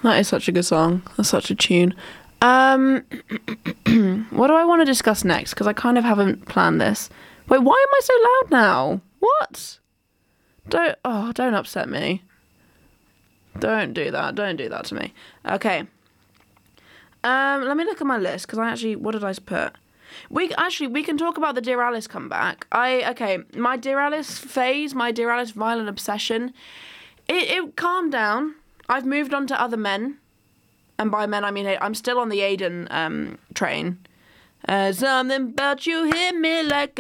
That is such a good song. That's such a tune. What do I want to discuss next? Because I kind of haven't planned this. Wait, why am I so loud now? What? Don't upset me. Don't do that. Don't do that to me. Okay. Let me look at my list, because what did I put? We can talk about the Dear Alice comeback. My Dear Alice phase, my Dear Alice violent obsession, it calmed down. I've moved on to other men. And by men, I mean, I'm still on the Aiden train. Something about you hit me like